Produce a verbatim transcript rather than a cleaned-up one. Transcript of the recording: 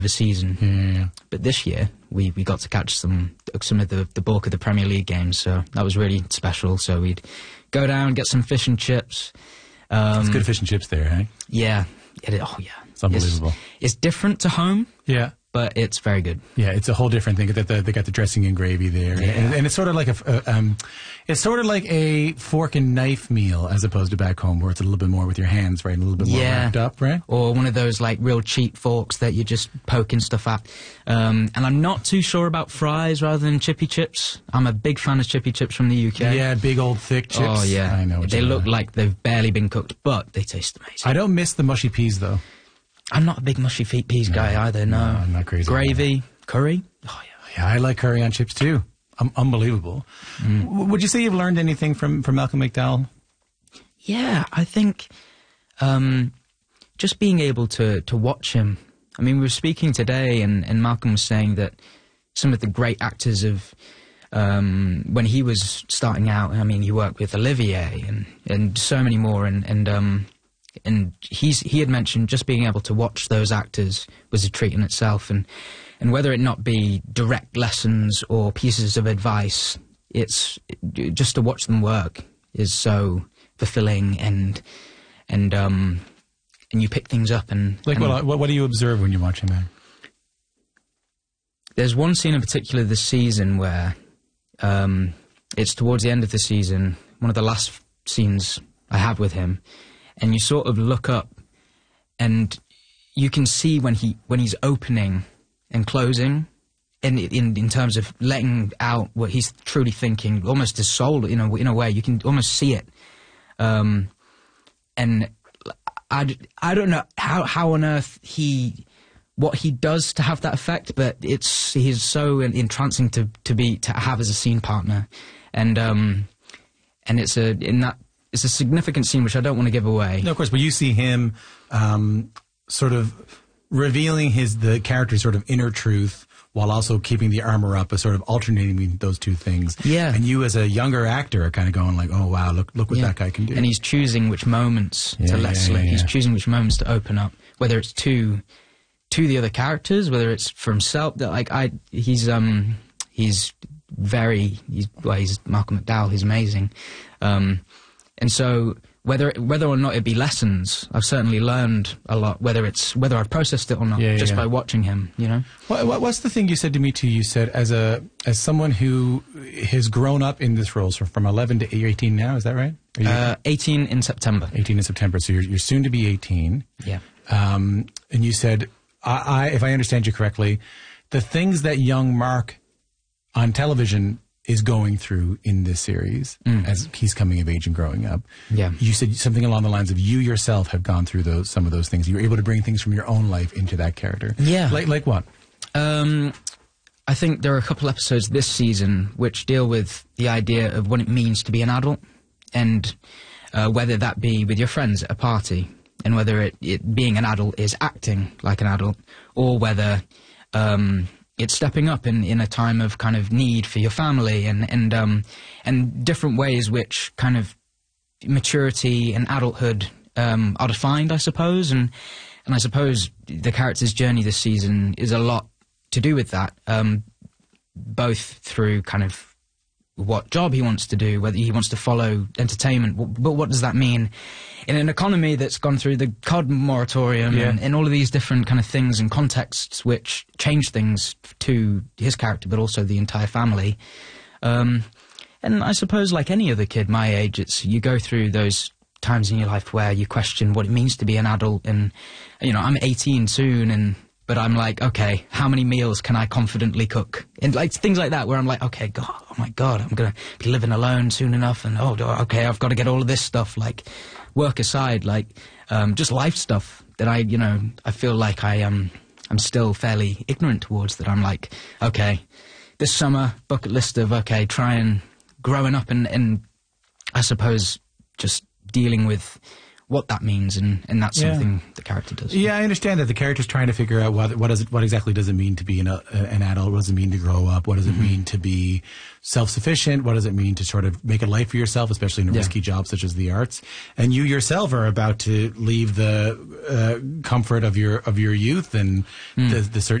the season. Yeah. But this year, we, we got to catch some some of the, the bulk of the Premier League games, so that was really special. So we'd go down, get some fish and chips. Um, it's good fish and chips there, eh? Yeah. It, oh, yeah. It's unbelievable. It's, it's different to home. Yeah. But it's very good. Yeah, it's a whole different thing. They, they got the dressing and gravy there, yeah. and, and it's sort of like a, a um, it's sort of like a fork and knife meal as opposed to back home, where it's a little bit more with your hands, right, and a little bit more yeah. wrapped up, right? Or one of those like real cheap forks that you're just poking stuff at. Um, and I'm not too sure about fries rather than chippy chips. I'm a big fan of chippy chips from the U K. Yeah, big old thick chips. Oh yeah, I know. They look like they've barely been cooked, but they taste amazing. I don't miss the mushy peas though. I'm not a big mushy feet peas no, guy either, no. no. I'm not crazy. Gravy, curry. Oh, yeah. Yeah, I like curry on chips too. Um, unbelievable. Mm. W would you say you've learned anything from, from Malcolm McDowell? Yeah, I think um, just being able to, to watch him. I mean, we were speaking today and, and Malcolm was saying that some of the great actors of um, when he was starting out, I mean, he worked with Olivier and, and so many more and... and um, And he's he had mentioned just being able to watch those actors was a treat in itself, and and whether it not be direct lessons or pieces of advice, it's just to watch them work is so fulfilling, and and um and you pick things up and like and what what do you observe when you're watching that? There's one scene in particular this season where um it's towards the end of the season, one of the last scenes I have with him. And you sort of look up, and you can see when he when he's opening and closing, in in in terms of letting out what he's truly thinking, almost his soul in a in a way. You can almost see it, um, and I, I don't know how how on earth he what he does to have that effect, but it's he's so entrancing to to be to have as a scene partner, and um, and it's a in that. It's a significant scene which I don't want to give away. No, of course, but you see him um, sort of revealing his the character's sort of inner truth while also keeping the armor up, as sort of alternating between those two things. Yeah. And you as a younger actor are kind of going like, oh, wow, look look what yeah. that guy can do. And he's choosing which moments yeah, to let yeah, slip. yeah, yeah. He's choosing which moments to open up, whether it's to to the other characters, whether it's for himself. That like I, he's um he's very he's well, he's Malcolm McDowell. He's amazing. Um, And so, whether whether or not it be lessons, I've certainly learned a lot. Whether it's whether I've processed it or not, yeah, just yeah. by watching him, you know. What, what, what's the thing you said to me too? You said as a as someone who has grown up in this role, so from eleven to eighteen now, is that right? Are you uh, eighteen in September. eighteen in September. So you're you're soon to be eighteen. Yeah. Um, and you said, I, I, if I understand you correctly, the things that young Mark on television is going through in this series mm. as he's coming of age and growing up. Yeah. You said something along the lines of you yourself have gone through those some of those things. You were able to bring things from your own life into that character. Yeah. Like like what? Um, I think there are a couple episodes this season which deal with the idea of what it means to be an adult, and uh, whether that be with your friends at a party, and whether it, it being an adult is acting like an adult, or whether um, it's stepping up in, in a time of kind of need for your family, and and um, and different ways which kind of maturity and adulthood um, are defined, I suppose, and and I suppose the character's journey this season is a lot to do with that, um, both through kind of what job he wants to do, whether he wants to follow entertainment, but what does that mean in an economy that's gone through the C O D moratorium yeah. and, and all of these different kind of things and contexts which change things to his character, but also the entire family. Um, and I suppose like any other kid my age, it's you go through those times in your life where you question what it means to be an adult, and, you know, I'm eighteen soon, and but I'm like, okay, how many meals can I confidently cook? And like things like that where I'm like, okay, God, oh my God, I'm going to be living alone soon enough. And, oh, okay, I've got to get all of this stuff, like work aside, like um, just life stuff that I, you know, I feel like I am, um, I'm still fairly ignorant towards, that I'm like, okay, this summer bucket list of, okay, try and growing up and, and I suppose just dealing with what that means, and, and that's Yeah. something the character does. Yeah, I understand that the character's trying to figure out what what does it, what exactly does it mean to be an, uh, an adult? What does it mean to grow up? What does it mean to be self-sufficient? What does it mean to sort of make a life for yourself, especially in a Yeah. risky job such as the arts? And you yourself are about to leave the uh, comfort of your of your youth and the the certain